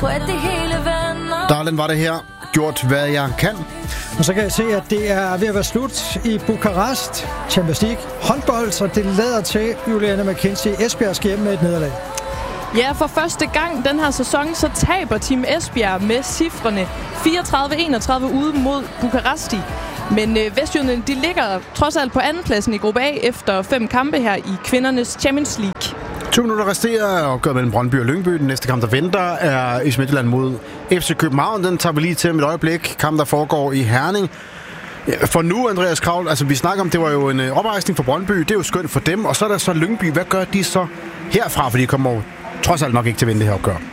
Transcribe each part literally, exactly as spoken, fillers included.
Darlen var det her. Gjort hvad jeg kan. Og så kan jeg se, at det er ved at være slut i Bukarest. Champions League håndbold, så det lader til, Juliana McKenzie, Esbjerg skal hjem med et nederlag. Ja, for første gang den her sæson, så taber Team Esbjerg med cifrene fireogtredive enogtredive ude mod Bukaresti. Men øh, Vestjylland, de ligger trods alt på andenpladsen i gruppe A efter fem kampe her i kvindernes Champions League. to minutter resterer og gør mellem Brøndby og Lyngby. Den næste kamp, der venter, er i Midtjylland mod F C København. Den tager vi lige til med et øjeblik. Kamp, der foregår i Herning. For nu, Andreas Kravl, altså vi snakker om, det var jo en oprejsning for Brøndby. Det er jo skønt for dem. Og så er der så Lyngby. Hvad gør de så herfra? For de kommer jo trods alt nok ikke til at vinde det her opgør.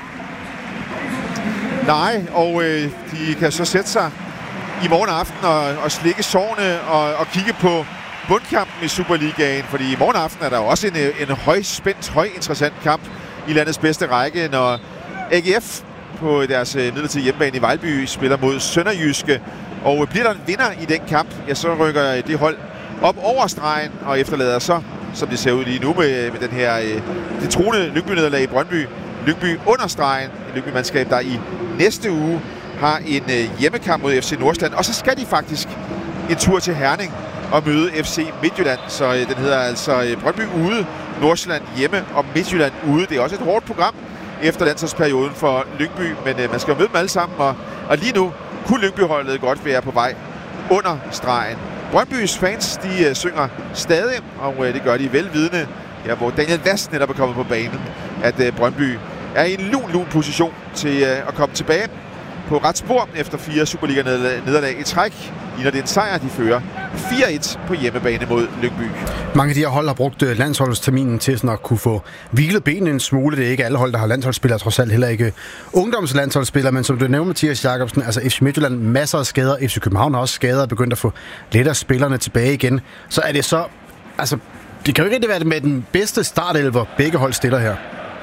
Nej, og øh, de kan så sætte sig i morgen aften og, og slikke sårene og, og kigge på bundkampen i Superligaen, fordi i morgen aften er der også en, en højspændt, højinteressant kamp i landets bedste række, når A G F på deres midlertidige hjemmebane i Vejlby spiller mod Sønderjyske. Og bliver der en vinder i den kamp, ja, så rykker det hold op over stregen og efterlader så, som det ser ud lige nu med, med den her, det truende Lyngby-nederlag i Brøndby, Lyngby under stregen, et Lyngby-mandskab, der i næste uge har en hjemmekamp mod F C Nordsjælland, og så skal de faktisk en tur til Herning og møde F C Midtjylland. Så øh, den hedder altså øh, Brøndby ude, Nordsjælland hjemme og Midtjylland ude. Det er også et hårdt program efter landsholdsperioden for Lyngby, men øh, man skal jo møde dem alle sammen, og, og lige nu kunne Lyngby-holdet godt være på vej under stregen. Brøndbys fans, de øh, synger stadig, og øh, det gør de velvidende, ja, hvor Daniel Vast netop er kommet på banen, at øh, Brøndby er i en lun, lun position til øh, at komme tilbage på ret spor efter fire Superliga-nederlag i træk. Ligner det en sejr, de fører fire et på hjemmebane mod Lyngby. Mange af de her hold har brugt landsholdsterminen til sådan at kunne få hvilet benene en smule. Det er ikke alle hold, der har landsholdsspillere, trods alt heller ikke ungdomslandsholdsspillere, men som du nævnte, Mathias Jacobsen, altså F C Midtjylland, masser af skader. F C København har også skader og begyndt at få lidt af spillerne tilbage igen. Så er det så, altså, det kan jo ikke rigtig være med den bedste startelver, begge hold stiller her.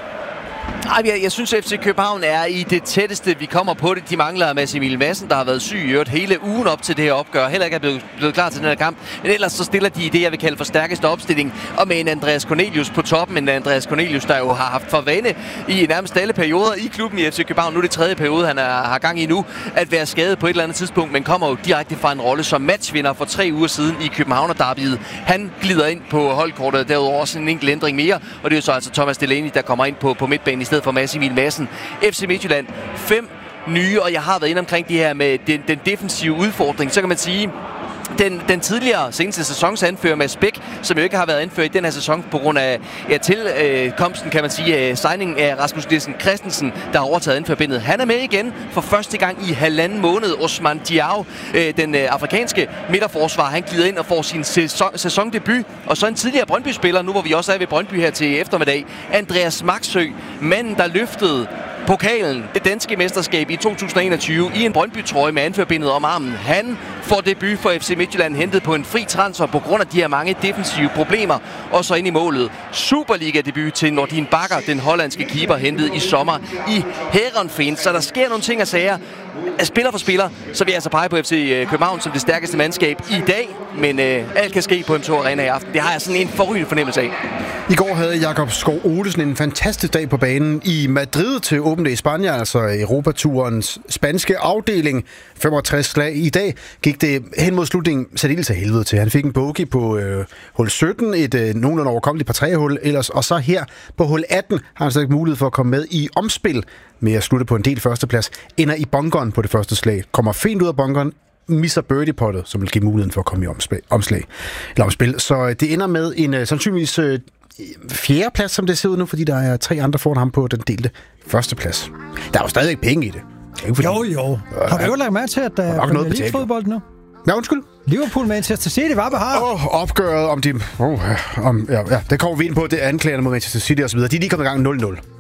Ej, jeg, jeg synes, at F C København er i det tætteste, vi kommer på det. De mangler Mads Emil Madsen, der har været syg i øvrigt hele ugen op til det her opgør. Heller ikke er blevet, blevet klar til den her kamp. Men ellers så stiller de i det, jeg vil kalde for stærkeste opstilling. Og med en Andreas Cornelius på toppen. En Andreas Cornelius, der jo har haft for vane i nærmest alle perioder i klubben i F C København. Nu er det tredje periode, han er, har gang i nu. At være skadet på et eller andet tidspunkt. Men kommer jo direkte fra en rolle som matchvinder for tre uger siden i Københavner-derbyet. Han glider ind på holdkortet. Derudover også en enkelt ændring mere. Og det er jo så altså Thomas Delaney, der kommer ind på, på midtbanen i stedet for Mads Emil Madsen. F C Midtjylland, fem nye, og jeg har været inde omkring det her med den, den defensive udfordring. Så kan man sige, den, den tidligere seneste sæsons anfører Mads Bæk, som jo ikke har været anført i den her sæson på grund af ja, tilkomsten, øh, kan man sige, øh, signingen af Rasmus Nielsen Christensen, der har overtaget anførbindet. Han er med igen for første gang i halvanden måned. Osman Diao, øh, den øh, afrikanske midterforsvar, han glider ind og får sin sæson, sæsondebut. Og så en tidligere Brøndby-spiller, nu hvor vi også er ved Brøndby her til eftermiddag, Andreas Maxø, manden der løftede pokalen, det danske mesterskab i to tusind og enogtyve, i en Brøndby-trøje med anførbindet om armen. Han får debut for F C Midtjylland, hentet på en fri transfer på grund af de her mange defensive problemer, og så ind i målet. Superliga-debut til Nordin Bakker, den hollandske keeper, hentet i sommer i Heerenveen. Så der sker nogle ting og sager. Af spiller for spiller, så vil jeg altså pege på F C København som det stærkeste mandskab i dag, men øh, alt kan ske på M to Arena i aften. Det har jeg sådan en forrygende fornemmelse af. I går havde Jakob Skov Olesen en fantastisk dag på banen i Madrid til Open Day i Spanien, altså Europaturens spanske afdeling. femogtres slag. I dag gik det hen mod slutningen særdeles af helvede til. Han fik en bogey på øh, hul sytten, et øh, nogenlunde overkommeligt par tre hul ellers, og så her på hul atten har han stadig mulighed for at komme med i omspil med at slutte på en del førsteplads. Ender i bunkeren på det første slag. Kommer fint ud af bunkeren, misser birdie-pottet, som vil give muligheden for at komme i omslag, omslag, eller omspil. Så det ender med en uh, sandsynligvis uh, fjerde plads, som det ser ud nu, fordi der er tre andre foran ham på den delte første plads. Der er jo stadig penge i det. det jo, jo. Øh, har du jo lagt mærke til, at der er Premier League-fodbold nu? Ja, undskyld. Liverpool Manchester City var behar. Åh, oh, opgøret om de... Oh, om, ja, ja, det kommer vi ind på, det er anklagerne mod Manchester City og så videre. De er lige kommet i gang nul nul.